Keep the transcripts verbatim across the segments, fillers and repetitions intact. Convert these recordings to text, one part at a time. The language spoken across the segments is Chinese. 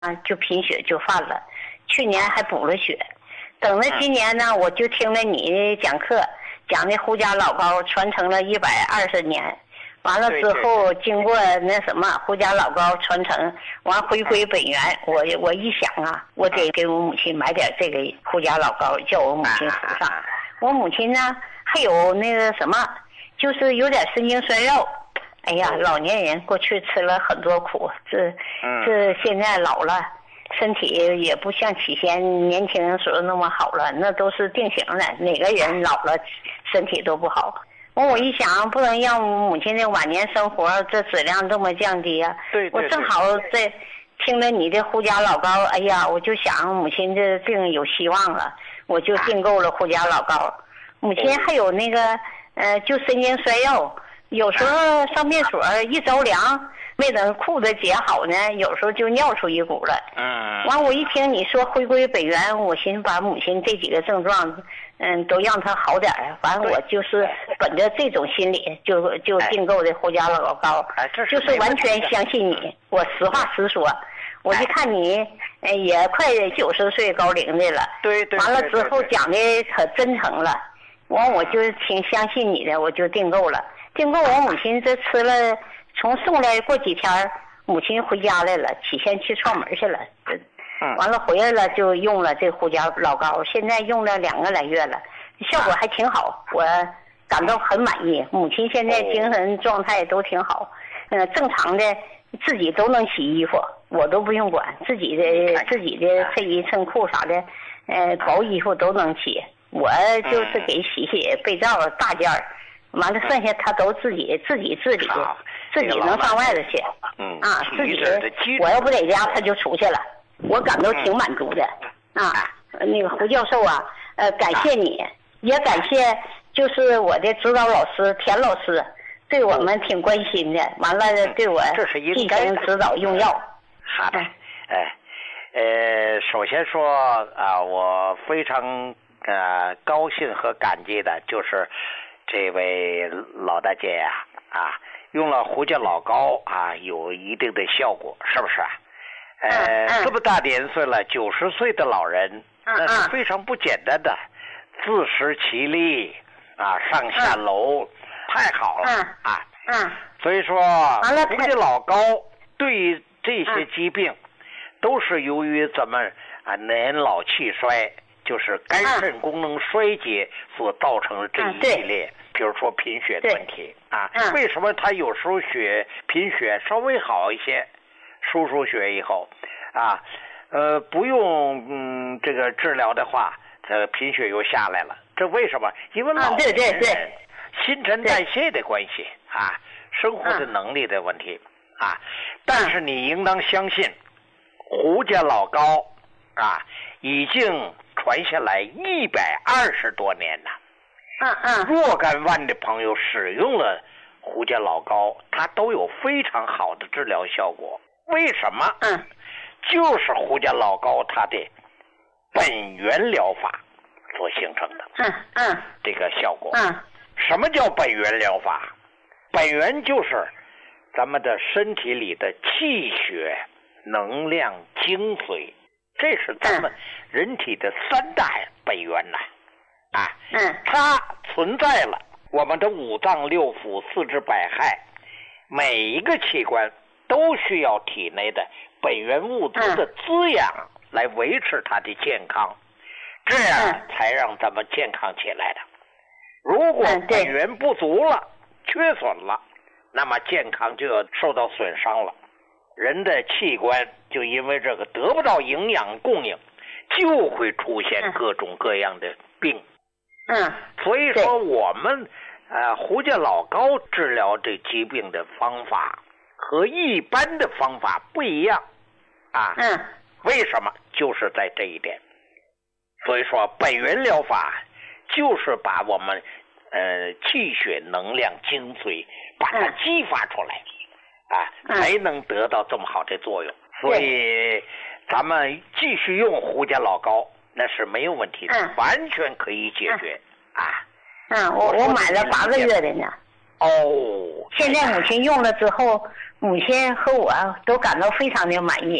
啊，就贫血就犯了，去年还补了血，等着今年呢，我就听了你讲课，讲的胡家老高传承了一百二十年，完了之后经过那什么胡家老高传承，完回归本源，我我一想啊，我得给我母亲买点这个胡家老高，叫我母亲服上。我母亲呢还有那个什么，就是有点神经衰弱。哎呀，老年人过去吃了很多苦，这这现在老了，身体也不像起先年轻人时候那么好了，那都是定型的，哪个人老了身体都不好。完我一想，不能让母亲的晚年生活这质量这么降低啊！ 对对对， 我正好在听了你的胡家老高，哎呀，我就想母亲这病有希望了，我就订购了胡家老高。母亲还有那个呃，就神经衰弱。有时候上厕所一着凉，没等裤子解好呢，有时候就尿出一股了。 嗯。 完，我一听你说回归本源，我寻思把母亲这几个症状，嗯，都让她好点儿。完，我就是本着这种心理，就就订购的胡家老高， 哎，这是就是完全相信你。我实话实说，我一看你，哎，也快九十岁高龄的了。 对对。 完了之后讲的可真诚了，完我就挺相信你的，我就订购了。订购我母亲这吃了，从送来过几天，母亲回家来了，起先去串门去了，完了回来了就用了这胡家老高，现在用了两个来月了，效果还挺好，我感到很满意。母亲现在精神状态都挺好，呃，正常的自己都能洗衣服，我都不用管，自己的自己的衬衣衬裤啥的，呃，薄衣服都能洗，我就是给洗洗被罩大件儿。完了，剩下他都自己自己自理，自己能上外头去。 嗯啊，自己我要不在家，他就出去了，我感到挺满足的。啊，那个胡教授啊，呃，感谢你，也感谢就是我的指导老师田老师，对我们挺关心的。完了，对我进行指导用药。 好的，哎，呃，首先说啊，我非常呃高兴和感激的就是。这位老大姐呀、啊，啊，用了胡家老高啊，有一定的效果，是不是？呃，这么大年岁了，九十岁的老人，那是非常不简单的，自食其力啊，上下楼，太好了啊！ 嗯， 所以说，胡家老高对于这些疾病，都是由于咱们啊年老气衰。就是肝肾功能衰竭所造成的这一系列，嗯、比如说贫血的问题啊。 嗯、 为什么他有时候血贫血稍微好一些，输输血以后啊，呃，不用嗯这个治疗的话，这个贫血又下来了。这为什么？因为老年人新陈代谢的关系啊，生活的能力的问题啊。但是你应当相信，胡家老高啊，已经。传下来一百二十多年了， 嗯嗯， 若干万的朋友使用了胡家老高，它都有非常好的治疗效果。为什么？ 嗯， 就是胡家老高它的本源疗法所形成的。 嗯嗯， 这个效果。 嗯， 什么叫本源疗法？本源就是咱们的身体里的气血、能量、精髓。这是咱们人体的三大本源呐，啊， 嗯， 它存在了，我们的五脏六腑、四肢百骸，每一个器官都需要体内的本源物质的滋养来维持它的健康，这样才让咱们健康起来的。如果本源不足了、缺损了，那么健康就要受到损伤了。人的器官就因为这个得不到营养供应，就会出现各种各样的病。 嗯， 所以说我们呃胡家老高治疗这疾病的方法和一般的方法不一样啊。 嗯， 为什么？就是在这一点。所以说本源疗法就是把我们呃气血能量精髓把它激发出来。啊，才能得到这么好的作用，所以咱们继续用胡家老高那是没有问题的， 嗯、 完全可以解决、 嗯、啊。嗯，我我买了八个月的呢。 哦。 现在母亲用了之后，母亲和我都感到非常的满意，非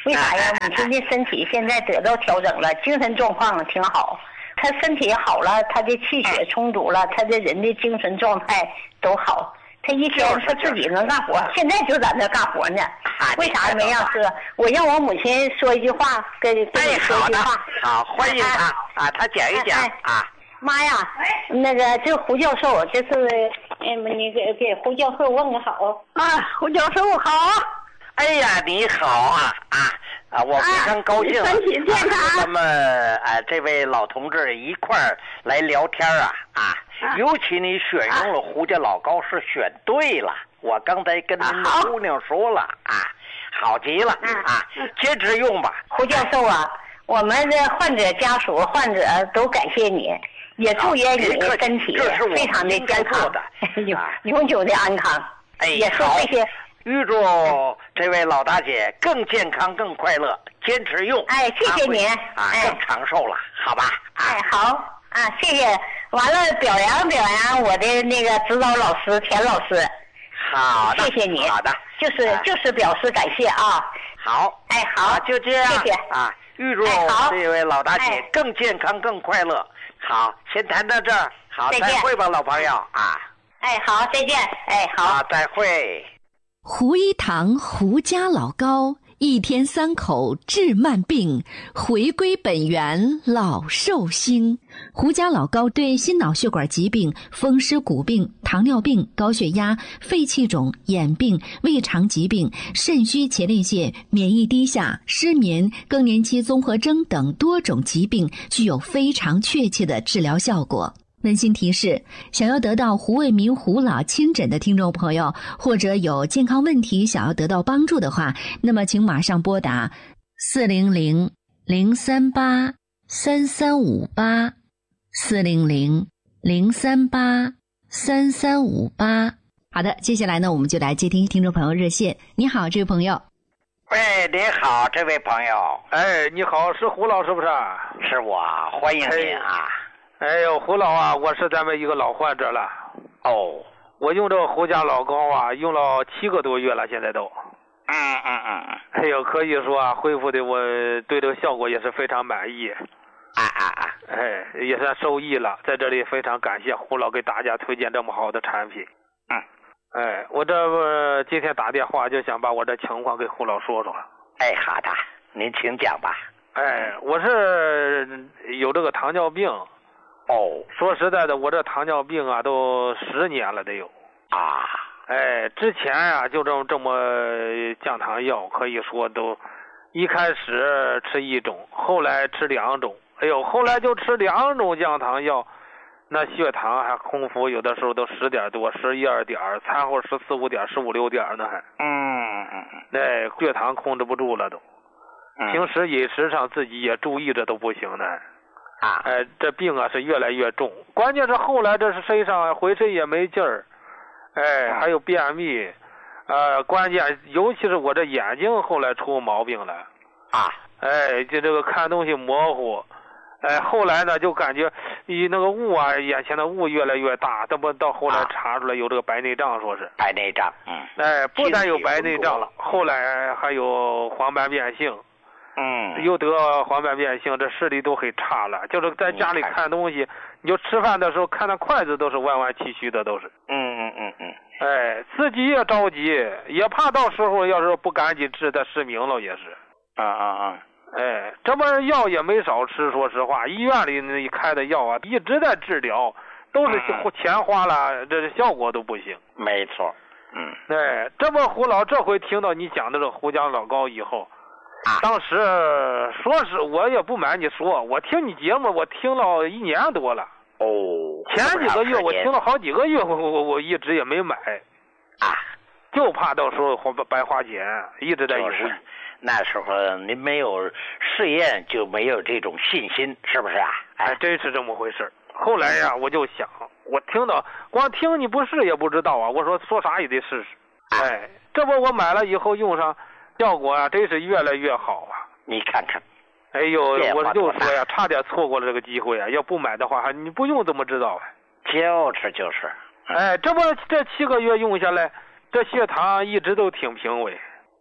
为啥呀？母亲的身体现在得到调整了，精神状况挺好。他身体好了，他的气血充足了，他的人的精神状态都好。他一天他自己能干活，现在就在那干活呢。为啥没让说？我让我母亲说一句话，跟跟你说一句话。 好，欢迎他啊，他讲一讲啊。 妈呀，那个这胡教授，这是嗯，你给给胡教授问个好啊，胡教授好。 哎呀，你好啊啊啊！我非常高兴， 身体健康。 咱们啊，这位老同志一块儿来聊天啊啊！尤其你选用了胡家老高是选对了，我刚才跟您的姑娘说了啊，好极了啊，坚持用吧。 胡教授啊，我们的患者家属、患者都感谢你。也祝愿你身体非常的健康，永久的安康。 哎， 也是这些， 预祝这位老大姐更健康、更快乐，坚持用。 哎，谢谢您啊，更长寿了，好吧？ 哎，好啊，谢谢。完了，表扬表扬我的那个指导老师田老师。 好的， 谢谢你。 好的， 就是就是表示感谢啊。 好， 哎好， 就这样。 谢谢啊，预祝这位老大姐更健康、更快乐。好，先谈到这儿。好，再会吧，老朋友啊。 哎，好，再见。哎，好， 好，再会。 胡一堂胡家老高，一天三口治慢病，回归本源老寿星。胡家老高对心脑血管疾病、风湿骨病、糖尿病、高血压、肺气肿、眼病、胃肠疾病、肾虚前列腺、免疫低下、失眠、更年期综合征等多种疾病具有非常确切的治疗效果。温馨提示，想要得到胡卫民胡老亲诊的听众朋友，或者有健康问题想要得到帮助的话，那么请马上拨打四零零零三八三三五八四零零零三八三三五八。好的，接下来呢，我们就来接听听众朋友热线。你好，这位朋友。 喂，你好，这位朋友。 哎，你好，是胡老是不是？ 是我，欢迎您啊。 哎呦，胡老啊，我是咱们一个老患者了。 哦， 我用这个胡家老高啊，用了七个多月了，现在都。 嗯嗯嗯嗯。 哎呦，可以说啊，恢复的我对这个效果也是非常满意。 啊啊啊！ 哎，也算受益了，在这里非常感谢胡老给大家推荐这么好的产品。 嗯。 哎，我这不今天打电话就想把我这情况给胡老说说。 哎，好的，您请讲吧。 哎，我是有这个糖尿病。 哦， 说实在的，我这糖尿病啊，都十年了得有啊。 哎，之前啊，就这么这么降糖药，可以说都一开始吃一种，后来吃两种，哎呦，后来就吃两种降糖药，那血糖还空腹，有的时候都十点多、十一二点，餐后十四五点、十五六点呢还。 嗯嗯嗯。 哎，血糖控制不住了都， 嗯、 平时饮食上自己也注意着都不行呢。 啊， 哎，这病啊是越来越重，关键是后来这是身上浑身也没劲儿，哎，还有便秘，呃，关键尤其是我这眼睛后来出毛病了， 啊， 哎，就这个看东西模糊，哎，后来呢就感觉你那个雾啊，眼前的雾越来越大，这不到后来查出来有这个白内障，说是白内障，嗯， 哎，不但有白内障，后来还有黄斑变性。 嗯， 又得黄斑变性，这视力都很差了。就是在家里看东西，你就吃饭的时候看那筷子都是弯弯曲曲的，都是。 嗯嗯嗯嗯。 哎，自己也着急，也怕到时候要是不赶紧治，他失明了也是。 啊啊啊！ 哎，这不药也没少吃，说实话，医院里那开的药啊，一直在治疗，都是钱花了，这是效果都不行。 没错。嗯。 哎，这不胡老这回听到你讲的这胡家老高以后。当时说是我也不瞒你说，我听你节目我听了一年多了。 哦， 前几个月我听了好几个月，我我我一直也没买啊， 就怕到时候花白花钱，一直在犹豫。 那时候您没有试验，就没有这种信心，是不是啊？ 哎，真是这么回事。后来呀，我就想，我听到光听你不试也不知道啊，我说说啥也得试试。哎，这不我买了以后用上。效果啊，真是越来越好啊！ 你看看， 哎呦，我就说呀，差点错过了这个机会啊！要不买的话，你不用怎么知道啊？ 就是就是， 哎，这不这七个月用下来，这血糖一直都挺平稳啊。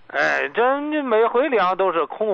哎，这每回量都是空